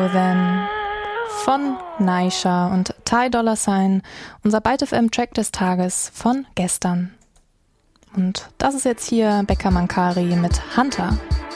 Better Than von Naisha und Ty Dolla $ign, unser Byte FM Track des Tages von gestern. Und das ist jetzt hier Becca Mancari mit Hunter.